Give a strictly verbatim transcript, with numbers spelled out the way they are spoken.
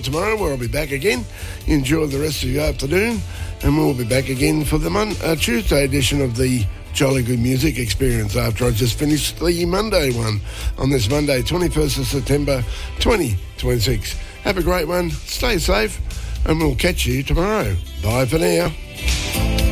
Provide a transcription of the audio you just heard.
tomorrow, where I'll be back again. Enjoy the rest of your afternoon, and we'll be back again for the Mon- uh, Tuesday edition of the Jolly Good Music Experience after I just finished the Monday one on this Monday, twenty-first of September, twenty twenty-six. Have a great one, stay safe, and we'll catch you tomorrow. Bye for now.